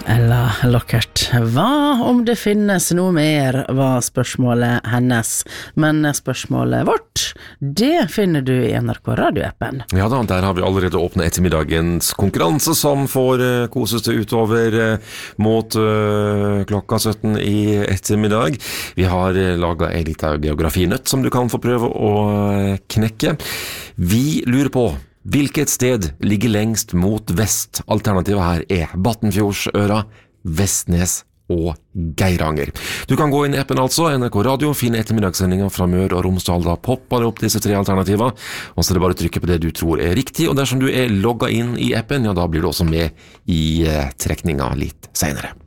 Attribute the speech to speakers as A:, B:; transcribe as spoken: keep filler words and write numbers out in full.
A: Ella Lockhart. Hva om det finnes noe mer, var spørsmålet hennes. Men spørsmålet vårt, det finner du i N R K radioappen.
B: Ja da, der har vi allerede åpnet ettermiddagens konkurranse som får uh, koses det utover uh, mot uh, klokka sytten i ettermiddag. Vi har uh, laget en liten geografinøtt som du kan få prøve å uh, knekke. Vi lurer på hvilket sted ligger lengst mot vest? Alternativet her er Battenfjordsøra, Vestnes og Geiranger. Du kan gå inn i appen altså, N R K Radio, finne ettermiddagssendingen fra Møre og Romsdal, da popper det opp disse tre alternativer, og så er det bare å trykke på det du tror er riktig, og dersom du er logget inn i appen, ja da blir du også med i uh, trekningen litt senere.